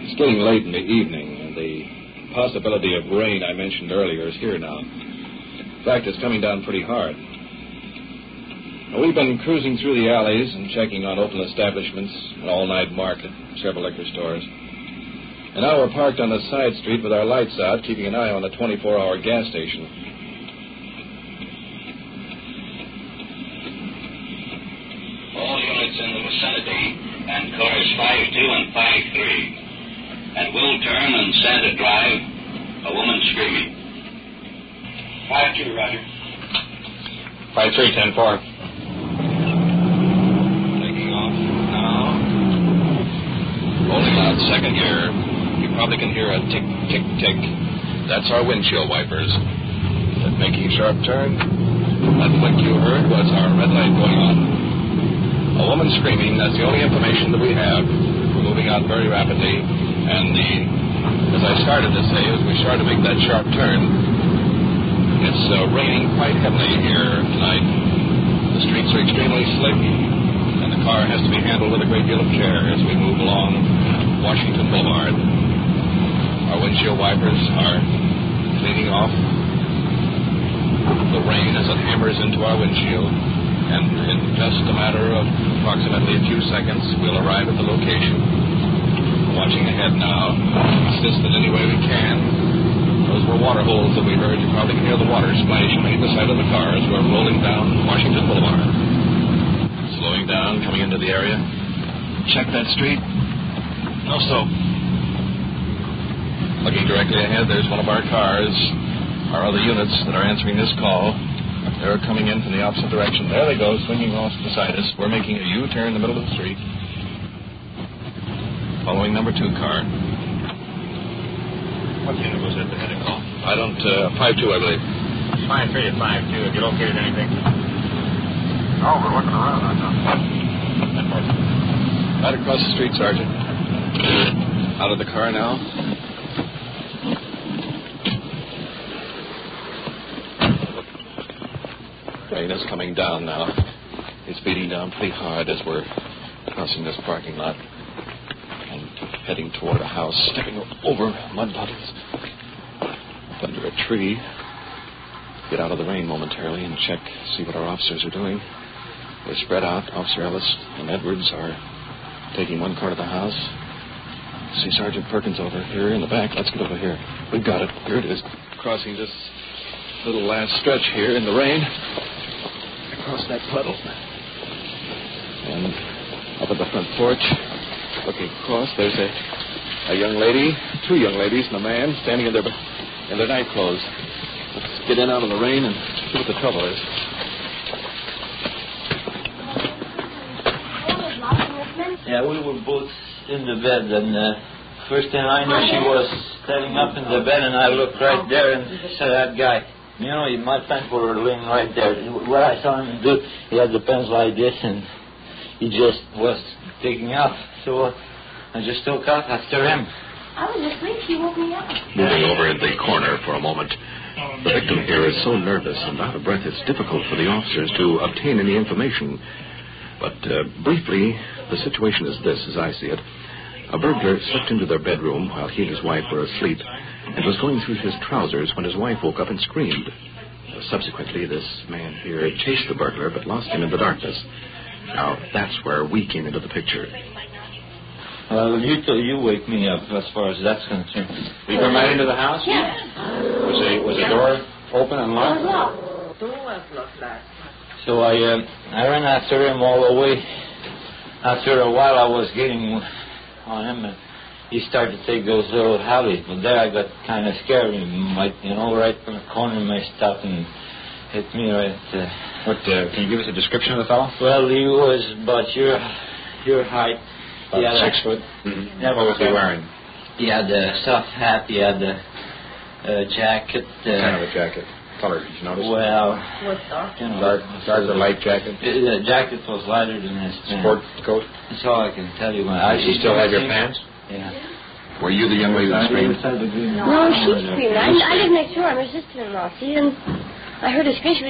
It's getting late in the evening, and the possibility of rain I mentioned earlier is here now. In fact, it's coming down pretty hard. We've been cruising through the alleys and checking on open establishments, an all-night market, several liquor stores. And now we're parked on the side street with our lights out, keeping an eye on the 24-hour gas station. All units in the vicinity and cars 52 and 53. At Will-Turn and Santa Drive, a woman screaming. 52, Roger. 53-10-4. Taking off now. Rolling out second gear. You probably can hear a tick, tick, tick. That's our windshield wipers. That making a sharp turn. That click you heard was our red light going on. A woman screaming, that's the only information that we have. We're moving out very rapidly. And as I started to say, as we started to make that sharp turn, it's raining quite heavily here tonight. The streets are extremely slick, and the car has to be handled with a great deal of care as we move along Washington Boulevard. Our windshield wipers are cleaning off the rain as it hammers into our windshield. And in just a matter of approximately a few seconds, we'll arrive at the location. Watching ahead now, assist in any way we can. Those were water holes that we heard. You probably can hear the water splashing beneath the side of the car as we're rolling down Washington Boulevard. Slowing down, coming into the area. Check that street. No soap. Looking directly ahead, there's one of our cars. Our other units that are answering this call, they're coming in from the opposite direction. There they go, swinging off beside us. We're making a U-turn in the middle of the street. Following number 2 car. What unit was it that had a call? I don't, 5-2, I believe. 5-3 at 5-2. Have you located anything? No, we're looking around, I know. Right across the street, Sergeant. Out of the car now. Rain is coming down now. It's beating down pretty hard as we're crossing this parking lot. Heading toward a house, stepping over mud puddles. Under a tree. Get out of the rain momentarily and check, see what our officers are doing. They're spread out. Officer Ellis and Edwards are taking one part of the house. See Sergeant Perkins over here in the back. Let's get over here. We've got it. Here it is. Crossing this little last stretch here in the rain. Across that puddle. And up at the front porch. Looking across, there's a young lady, 2 young ladies, and a man standing in their night clothes. Let's get in out of the rain and see what the trouble is. Yeah, we were both in the bed, and first thing I knew, she was standing up in the bed, and I looked right there and said, that guy, you know, my pants were laying right there. What I saw him do, he had the pants like this, and he just was taking off. So I just took off after him. I was asleep. He woke me up. Moving over in the corner for a moment. The victim here is so nervous and out of breath, it's difficult for the officers to obtain any information. But briefly, the situation is this, as I see it. A burglar slipped into their bedroom while he and his wife were asleep and was going through his trousers when his wife woke up and screamed. Subsequently, this man here chased the burglar but lost him in the darkness. Now, that's where we came into the picture. You wake me up as far as that's concerned. You come right into the house? Yeah. Was the door open and locked? The door was locked. So I ran after him all the way. After a while, I was getting on him, and he started to take those little alleys. But there I got kind of scared. Right from the corner, he stopped and hit me right. Can you give us a description of the fellow? Well, he was about your height. About 6 foot. Mm-hmm. Yeah, what was he wearing? He had a soft hat. He had a jacket. What kind of a jacket? Color, did you notice? Well, What's dark? Dark or light jacket? The jacket was lighter than his pants. Sport coat? That's all I can tell you. Did you still have your pants? Yeah. Were you the young lady that screamed? No, she screamed. I lived next door. I'm her sister-in-law. See, and I heard her scream.